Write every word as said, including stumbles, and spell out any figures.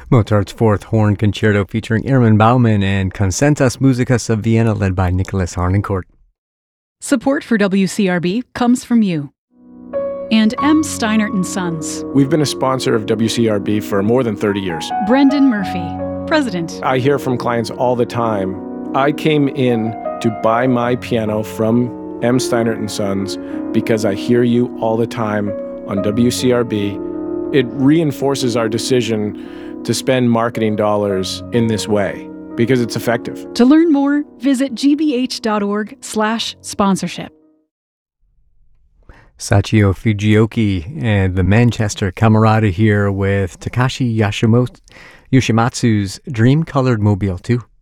Mozart's Fourth Horn Concerto featuring Erwin Baumann and Concertas Musicas of Vienna led by Nicholas Harnoncourt. Support for W C R B comes from you and M. Steinert and Sons. We've been a sponsor of W C R B for more than thirty years. Brendan Murphy, President. I hear from clients all the time, I came in to buy my piano from M. Steinert and Sons because I hear you all the time on W C R B. It reinforces our decision to spend marketing dollars in this way because it's effective. To learn more, visit gbh.org slash sponsorship. Sachio Fujioka and the Manchester Camerata here with Takashi Yashimo- Yoshimatsu's Dream Colored Mobile two.